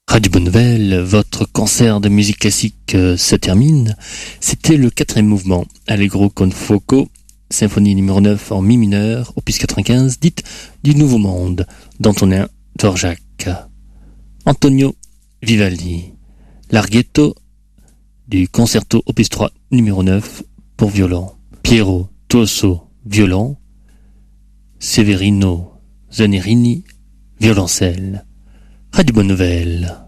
Radio Bonne Nouvelle, votre concert de musique classique se termine. C'était le 4e mouvement, Allegro con fuoco, symphonie numéro 9 en mi mineur, opus 95, dite du Nouveau Monde, d'Antonin Dvorak. Antonio Vivaldi, Larghetto du concerto opus 3 numéro 9 pour violon. Piero Toso, violon. Severino Zanerini, violoncelle. Radio Bonne Nouvelle.